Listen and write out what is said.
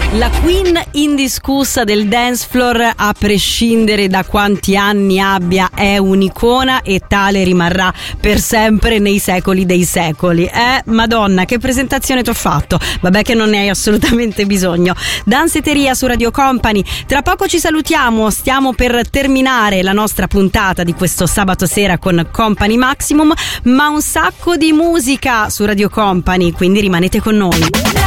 La queen indiscussa del dance floor, a prescindere da quanti anni abbia, è un'icona e tale rimarrà per sempre nei secoli dei secoli. Madonna, che presentazione t'ho fatto. Vabbè che non ne hai assolutamente bisogno. Danceteria su Radio Company. Tra poco ci salutiamo, stiamo per terminare la nostra puntata di questo sabato sera con Company Maximum, ma un sacco di musica su Radio Company, quindi rimanete con noi.